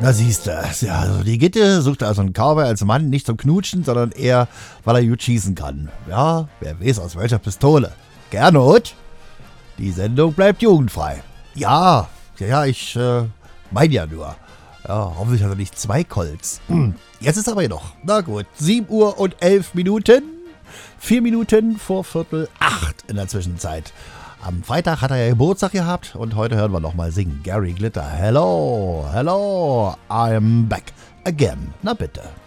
Na siehst du, ja, also die Gitte sucht also einen Cowboy als Mann nicht zum Knutschen, sondern eher, weil er gut schießen kann. Ja, wer weiß aus welcher Pistole. Gernot, die Sendung bleibt jugendfrei. Ja, ich meine ja nur. Ja, hoffentlich hat er nicht 2 Colts. Jetzt ist aber noch. Na gut, 7 Uhr und 11 Minuten. 4 Minuten vor 7:45 in der Zwischenzeit. Am Freitag hat er ja Geburtstag gehabt und heute hören wir nochmal singen. Gary Glitter, hello, I'm back again. Na bitte.